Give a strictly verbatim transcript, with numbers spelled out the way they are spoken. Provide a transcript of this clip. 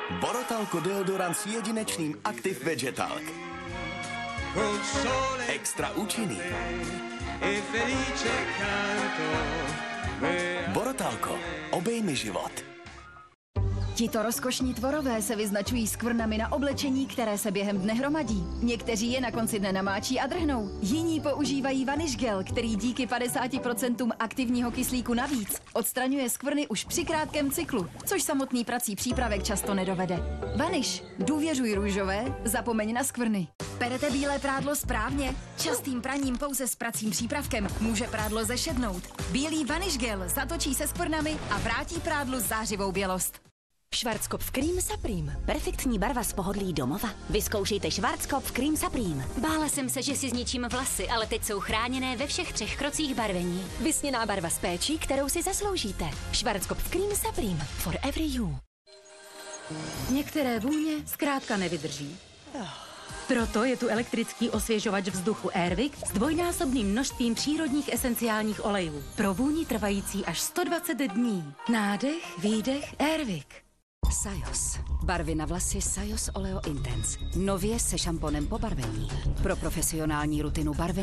Borotalco deodorant s jedinečným Active Vegetalk. Extra účinný. Borotalco. Obejmi život. Tito rozkošní tvorové se vyznačují skvrnami na oblečení, které se během dne hromadí. Někteří je na konci dne namáčí a drhnou. Jiní používají vanish gel, který díky padesáti procentům aktivního kyslíku navíc odstraňuje skvrny už při krátkém cyklu, což samotný prací přípravek často nedovede. Vanish. Důvěřuj růžové, zapomeň na skvrny. Perete bílé prádlo správně? Častým praním pouze s pracím přípravkem může prádlo zešednout. Bílý vanish gel zatočí se skvrnami a vrátí prádlu zářivou bělost. Schwarzkopf Cream Supreme. Perfektní barva z pohodlí domova. Vyzkoušejte Schwarzkopf Cream Supreme. Bála jsem se, že si zničím vlasy, ale teď jsou chráněné ve všech třech krocích barvení. Vysněná barva s péčí, kterou si zasloužíte. Schwarzkopf Cream Supreme. For every you. Některé vůně zkrátka nevydrží. Proto je tu elektrický osvěžovač vzduchu Airwick s dvojnásobným množstvím přírodních esenciálních olejů. Pro vůni trvající až sto dvacet dní. Nádech, výdech, Airwick. Sajos. Barvy na vlasy Sajos Oleo Intense. Nově se šamponem po barvení. Pro profesionální rutinu barvení.